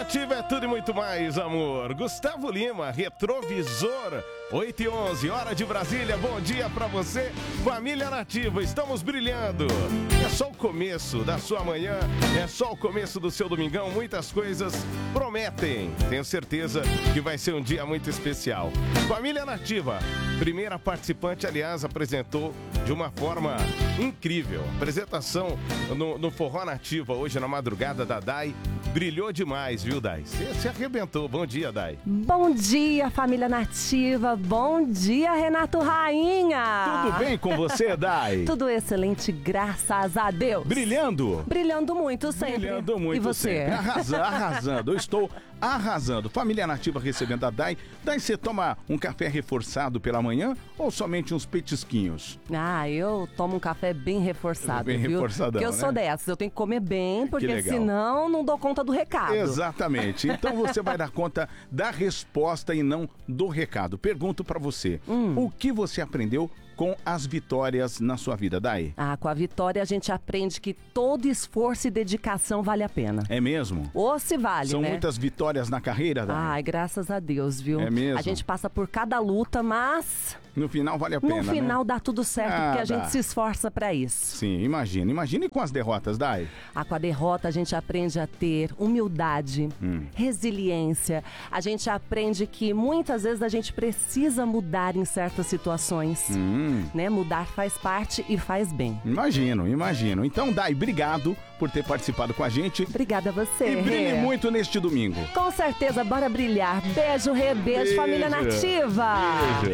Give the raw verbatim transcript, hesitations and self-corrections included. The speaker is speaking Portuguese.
Nativa é tudo e muito mais, amor. Gustavo Lima, Retrovisor, oito e onze, hora de Brasília. Bom dia pra você, família Nativa. Estamos brilhando. É só o começo da sua manhã, é só o começo do seu domingão. Muitas coisas prometem. Tenho certeza que vai ser um dia muito especial. Família Nativa, primeira participante, aliás, apresentou de uma forma incrível. Apresentação no, no Forró Nativa hoje na madrugada da Dai. Brilhou demais, viu, Dai? Você se arrebentou. Bom dia, Dai. Bom dia, família Nativa. Bom dia, Renato Rainha. Tudo bem com você, Dai? Tudo excelente, graças a Deus. Brilhando? Brilhando muito sempre. Brilhando muito e você? sempre. Arrasando, arrasando. Eu estou arrasando. Família Nativa recebendo a Dai. Dai, você toma um café reforçado pela manhã ou somente uns petisquinhos? Ah, eu tomo um café bem reforçado, Bem viu? reforçadão, Porque eu né? sou dessas, eu tenho que comer bem, porque legal. senão não dou conta do recado. Exatamente. Então você vai dar conta da resposta e não do recado. Pergunto pra você, Hum. o que você aprendeu com as vitórias na sua vida, Dai? Ah, com a vitória a gente aprende que todo esforço e dedicação vale a pena. É mesmo? Ou se vale, São né? muitas vitórias na carreira, Dai? Ai, graças a Deus, viu? É mesmo? A gente passa por cada luta, mas No final vale a pena, no final né? dá tudo certo, Ah, porque a gente dá. se esforça pra isso. Sim, imagina. Imagine com as derrotas, Dai. Ah, com a derrota a gente aprende a ter humildade, Hum. resiliência. A gente aprende que muitas vezes a gente precisa mudar em certas situações, Hum. né? Mudar faz parte e faz bem. Imagino, imagino. Então, Dai, obrigado por ter participado com a gente. Obrigada a você, E brilhe Rê. muito neste domingo. Com certeza, bora brilhar. Beijo, Rê, beijo, Beijo. família Nativa. Beijo.